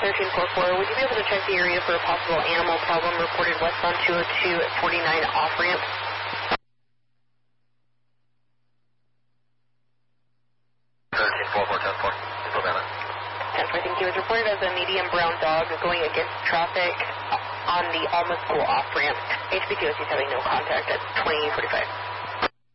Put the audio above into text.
1344, would you be able to check the area for a possible animal problem reported westbound 202 at 49 off-ramp? 1344, 10-4. Still down it. 10-4, thank you. It was reported as a medium brown dog going against traffic on the Alma School off-ramp. HPQS is having no contact at 2045.